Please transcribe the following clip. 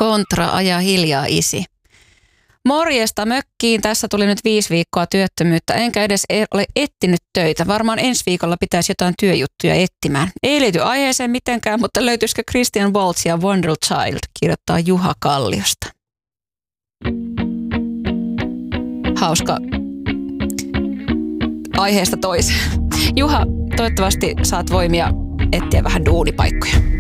Kontra, aja hiljaa isi. Morjesta mökkiin. Tässä tuli nyt 5 viikkoa työttömyyttä, enkä edes ole etsinyt töitä. Varmaan ensi viikolla pitäisi jotain työjuttuja etsimään. Ei liity aiheeseen mitenkään, mutta löytyisikö Christian Waltz ja Wonder Child, kirjoittaa Juha Kalliosta. Hauska aiheesta toiseen. Juha, toivottavasti saat voimia etsiä vähän duunipaikkoja.